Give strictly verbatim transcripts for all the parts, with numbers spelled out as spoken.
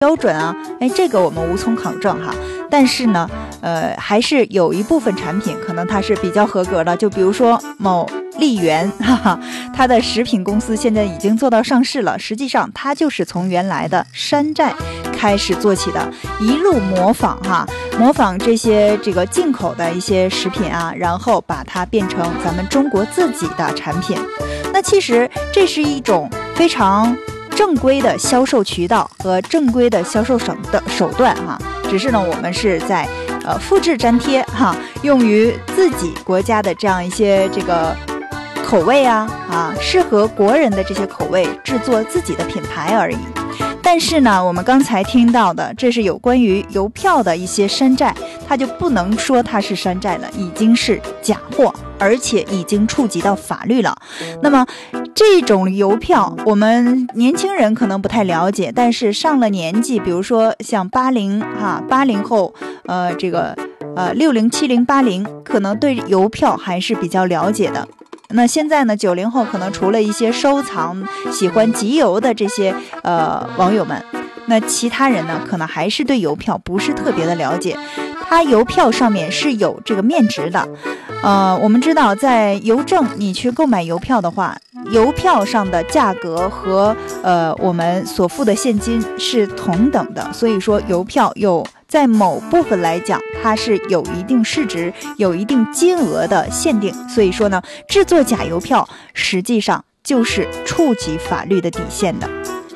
标准啊，哎，这个我们无从考证哈。但是呢，呃，还是有一部分产品可能它是比较合格的，就比如说某丽源，哈哈，它的食品公司现在已经做到上市了。实际上，它就是从原来的山寨开始做起的，一路模仿哈，模仿这些这个进口的一些食品啊，然后把它变成咱们中国自己的产品。那其实这是一种非常正规的销售渠道和正规的销售手的手段哈，只是呢，我们是在呃复制粘贴哈，用于自己国家的这样一些这个口味啊啊，适合国人的这些口味，制作自己的品牌而已。但是呢，我们刚才听到的，这是有关于邮票的一些山寨，它就不能说它是山寨了，已经是假货，而且已经触及到法律了。那么这种邮票，我们年轻人可能不太了解，但是上了年纪，比如说像八零哈八零后，呃，这个呃六零七零八零，可能对邮票还是比较了解的。那现在呢，九零后可能除了一些收藏、喜欢集邮的这些呃网友们，那其他人呢，可能还是对邮票不是特别的了解。它邮票上面是有这个面值的，呃，我们知道在邮政你去购买邮票的话，邮票上的价格和呃我们所付的现金是同等的，所以说邮票有在某部分来讲，它是有一定市值、有一定金额的限定，所以说呢，制作假邮票实际上就是触及法律的底线的。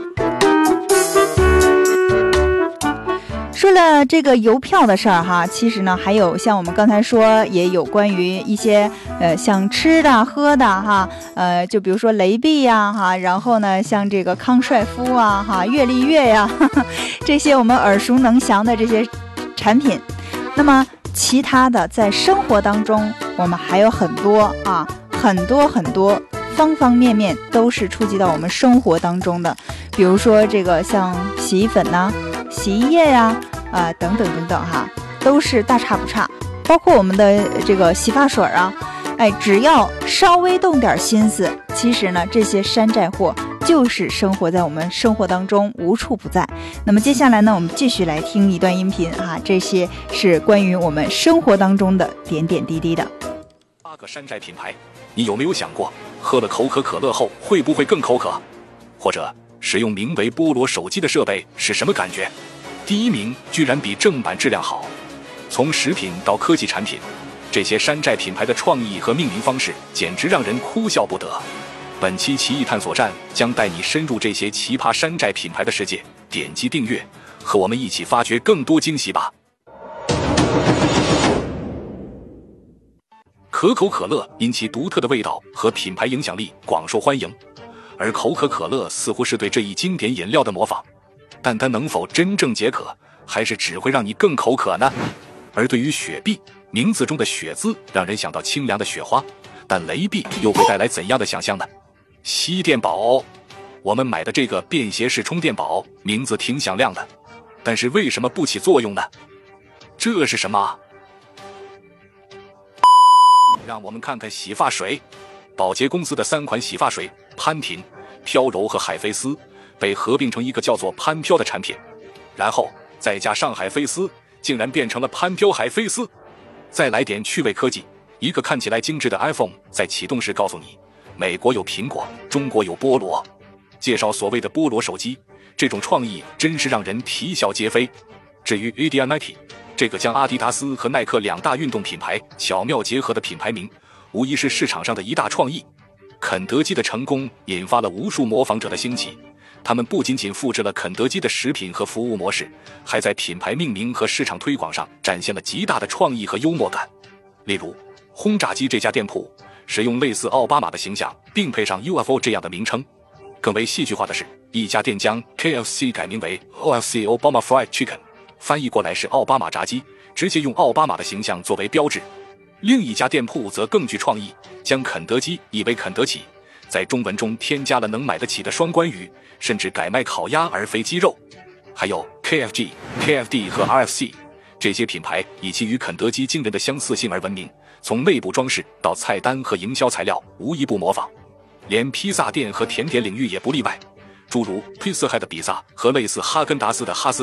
说了这个邮票的事儿哈，其实呢还有像我们刚才说，也有关于一些呃像吃的喝的哈，呃就比如说雷碧呀哈，然后呢像这个康帅夫啊哈、悦丽悦呀哈哈，这些我们耳熟能详的这些产品。那么其他的在生活当中，我们还有很多啊，很多很多方方面面都是触及到我们生活当中的，比如说这个像洗衣粉呐、洗衣液呀、啊，啊等等等等哈，都是大差不差。包括我们的这个洗发水啊，哎，只要稍微动点心思，其实呢，这些山寨货就是生活在我们生活当中，无处不在。那么接下来呢，我们继续来听一段音频哈，这些是关于我们生活当中的点点滴滴的。 八个山寨品牌，你有没有想过，喝了口可可乐后会不会更口渴？或者使用名为菠萝手机的设备是什么感觉？第一名居然比正版质量好。从食品到科技产品，这些山寨品牌的创意和命名方式简直让人哭笑不得。本期奇异探索站将带你深入这些奇葩山寨品牌的世界，点击订阅，和我们一起发掘更多惊喜吧。可口可乐因其独特的味道和品牌影响力广受欢迎，而口可可乐似乎是对这一经典饮料的模仿，但它能否真正解渴，还是只会让你更口渴呢？而对于雪碧，名字中的雪字让人想到清凉的雪花，但雷碧又会带来怎样的想象呢？吸电宝，我们买的这个便携式充电宝名字挺响亮的，但是为什么不起作用呢？这是什么？让我们看看洗发水。宝洁公司的三款洗发水潘婷、飘柔和海飞丝被合并成一个叫做潘飘的产品，然后再加上海飞丝，竟然变成了潘飘海飞丝。再来点趣味科技，一个看起来精致的 iPhone 在启动时告诉你，美国有苹果，中国有菠萝，介绍所谓的菠萝手机，这种创意真是让人啼笑皆非。至于 Adidas， 这个将阿迪达斯和耐克两大运动品牌巧妙结合的品牌名，无疑是市场上的一大创意。肯德基的成功引发了无数模仿者的兴起，他们不仅仅复制了肯德基的食品和服务模式，还在品牌命名和市场推广上展现了极大的创意和幽默感。例如，轰炸机这家店铺使用类似奥巴马的形象，并配上 U F O 这样的名称。更为戏剧化的是，一家店将 K F C 改名为 O F C Obama Fried Chicken， 翻译过来是奥巴马炸鸡，直接用奥巴马的形象作为标志。另一家店铺则更具创意，将肯德基译为肯德起，在中文中添加了能买得起的双关语，甚至改卖烤鸭而非鸡肉。还有 K F G、K F D 和 R F C 这些品牌以其与肯德基惊人的相似性而闻名，从内部装饰到菜单和营销材料无一不模仿。连披萨店和甜点领域也不例外， 诸如 Pizza Hut 的比萨和类似哈根达斯的哈斯